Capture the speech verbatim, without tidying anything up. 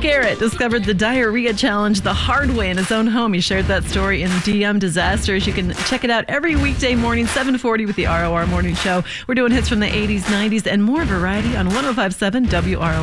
Garrett discovered the diarrhea challenge the hard way in his own home. He shared that story in D M Disasters. You can check it out every weekday morning, seven forty with the R O R Morning Show. We're doing hits from the eighties, nineties, and more variety on one oh five point seven W R O R.